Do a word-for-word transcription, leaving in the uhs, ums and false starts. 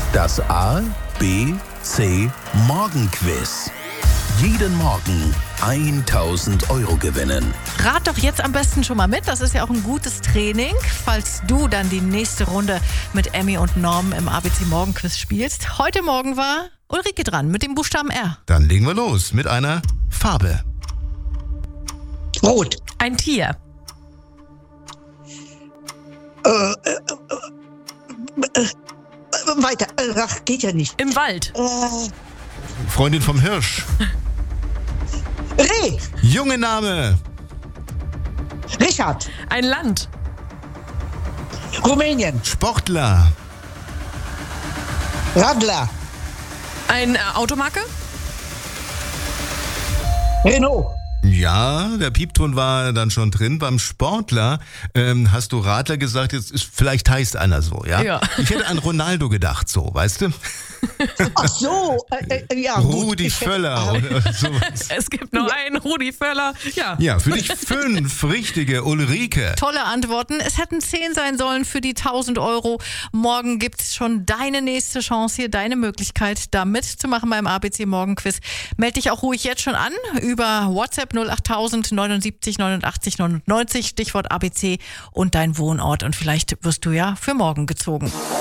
Das A, B, C Morgenquiz. Jeden Morgen tausend Euro gewinnen. Rat doch jetzt am besten schon mal mit. Das ist ja auch ein gutes Training, falls du dann die nächste Runde mit Emmy und Norm im A B C Morgenquiz spielst. Heute Morgen war Ulrike dran mit dem Buchstaben R. Dann legen wir los mit einer Farbe. Rot. Ein Tier. Äh, äh, äh, äh, weiter. Äh, ach, geht ja nicht. Im Wald. Äh, Freundin vom Hirsch. Reh. Junge Name. Richard. Ein Land. Rumänien. Sportler. Radler. Eine äh, Automarke. Renault. Ja, der Piepton war dann schon drin. Beim Sportler ähm, hast du Radler gesagt, jetzt ist, vielleicht heißt einer so, ja? Ja. Ich hätte an Ronaldo gedacht, so, weißt du? Ach so. Äh, äh, ja, Rudi gut. Völler oder sowas. Es gibt nur einen Rudi Völler. Ja. Ja, für dich fünf richtige, Ulrike. Tolle Antworten. Es hätten zehn sein sollen für die tausend Euro. Morgen gibt es schon deine nächste Chance hier, deine Möglichkeit, da mitzumachen beim A B C Morgenquiz. Meld dich auch ruhig jetzt schon an über WhatsApp null acht tausend neunundsiebzig neunundachtzig neunundneunzig, Stichwort A B C und dein Wohnort. Und vielleicht wirst du ja für morgen gezogen.